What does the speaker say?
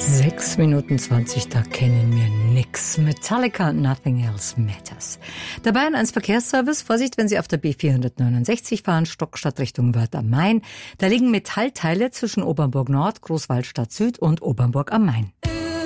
6 Minuten 20, da kennen wir nix. Metallica, Nothing Else Matters. Der Bayern 1 Verkehrsservice, Vorsicht, wenn Sie auf der B469 fahren, Stockstadt Richtung Wörth am Main. Da liegen Metallteile zwischen Obernburg Nord, Großwallstadt Süd und Obernburg am Main.